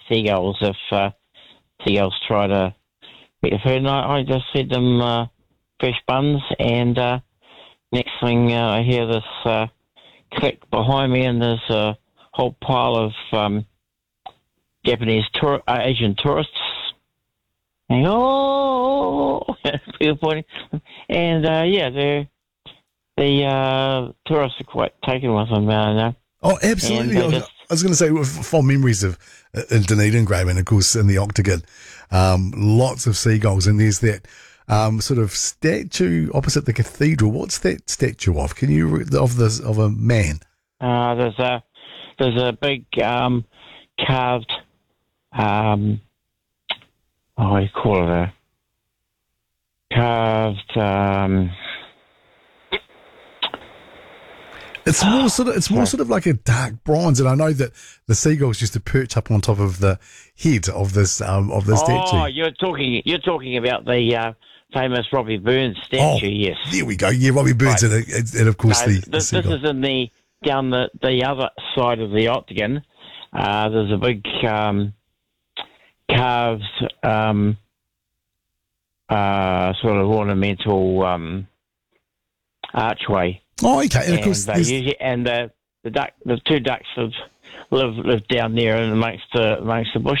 seagulls if seagulls try to eat the food. And I just fed them fresh buns, and next thing I hear this click behind me, and there's a whole pile of Japanese Asian tourists. And people pointing, and the tourists are quite taken with them now. Oh, absolutely. I was going to say, fond memories of in Dunedin, Graham, and of course in the Octagon, lots of seagulls, and there's that sort of statue opposite the cathedral. What's that statue of? Can you of a man? There's a big carved what do you call it? A carved. It's more sort of like a dark bronze, and I know that the seagulls used to perch up on top of the head of this statue. Oh, you're talking about the famous Robbie Burns statue. Yes, there we go. Yeah, Robbie Burns, right. and of course this is in down the other side of the Octagon. There's a big carved sort of ornamental archway. Oh, okay. And of course, the two ducks live down there amongst the bush,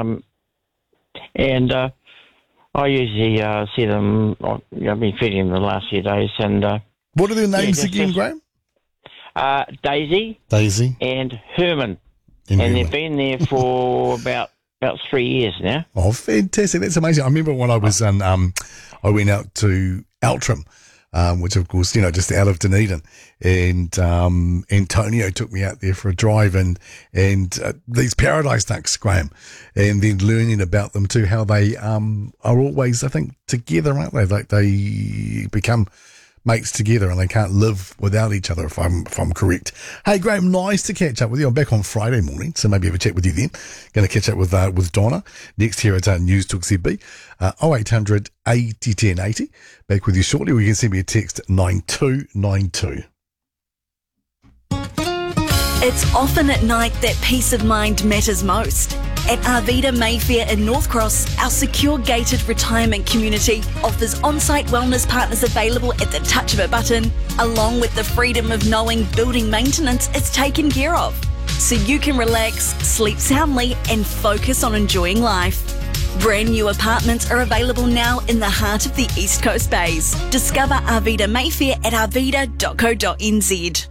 and I usually see them. I've been feeding them the last few days. And what are their names again, Graham? Daisy, and Herman, and they've been there for about 3 years now. Oh, fantastic! That's amazing. I remember when I was I went out to Outram. Which of course, just out of Dunedin, and Antonio took me out there for a drive, and these paradise ducks, Graham, and then learning about them too, how they are always, I think, together, aren't they? Like they become mates together, and they can't live without each other, if I'm correct. Hey, Graham, nice to catch up with you. I'm back on Friday morning, so maybe have a chat with you then. Going to catch up with Donna next here at News Talk ZB. 0800 80 10 80. Back with you shortly. Or you can send me a text 9292. It's often at night that peace of mind matters most. At Arvida Mayfair in North Cross, our secure gated retirement community offers on-site wellness partners available at the touch of a button, along with the freedom of knowing building maintenance is taken care of. So you can relax, sleep soundly and focus on enjoying life. Brand new apartments are available now in the heart of the East Coast Bays. Discover Arvida Mayfair at arvida.co.nz.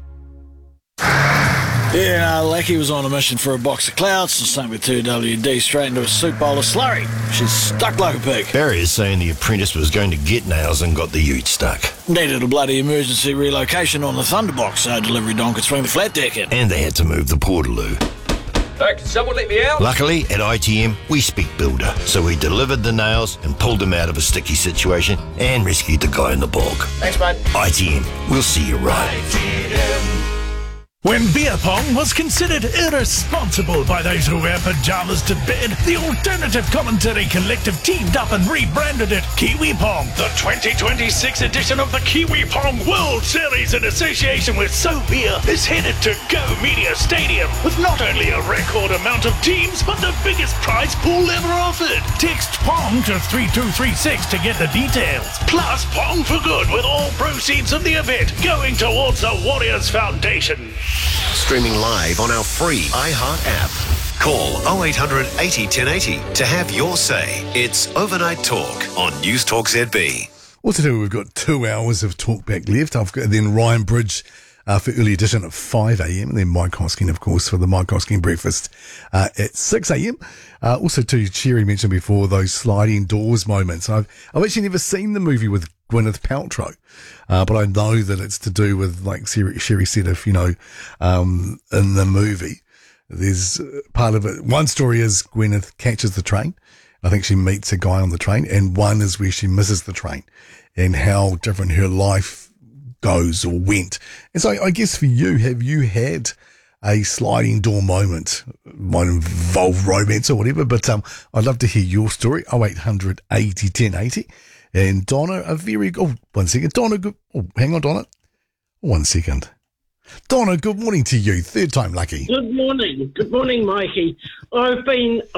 Yeah, Lackey was on a mission for a box of clouds, so same with 2WD, straight into a soup bowl of slurry. She's stuck like a pig. Barry is saying the apprentice was going to get nails and got the ute stuck. Needed a bloody emergency relocation on the Thunderbox, so delivery don could swing the flat deck in. And they had to move the portaloo. Hey, can someone let me out? Luckily, at ITM, we speak builder, so we delivered the nails and pulled him out of a sticky situation and rescued the guy in the bog. Thanks, mate. ITM, we'll see you right. ITM. When beer pong was considered irresponsible by those who wear pajamas to bed, the Alternative Commentary Collective teamed up and rebranded it Kiwi Pong. The 2026 edition of the Kiwi Pong World Series in association with SoBeer is headed to Go Media Stadium with not only a record amount of teams, but the biggest prize pool ever offered. Text PONG to 3236 to get the details. Plus Pong for Good with all proceeds of the event going towards the Warriors Foundation. Streaming live on our free iHeart app. Call 0800 80 1080 to have your say. It's Overnight Talk on News Talk ZB. Well, today we've got 2 hours of talkback left. I've got then Ryan Bridge for early edition at 5 a.m. and then Mike Hosking, of course, for the Mike Hosking breakfast at 6 a.m. Also, too, Sherry mentioned before those sliding doors moments. I've actually never seen the movie with Gwyneth Paltrow, but I know that it's to do with, like Sherry said, if in the movie, there's part of it. One story is Gwyneth catches the train. I think she meets a guy on the train, and one is where she misses the train and how different her life goes or went. And so I guess for you, have you had a sliding door moment? Might involve romance or whatever, but I'd love to hear your story. 0800 80 1080. And Donna, one second. Donna, hang on, Donna. 1 second. Donna, good morning to you. Third time lucky. Good morning. Good morning, Mikey. I've been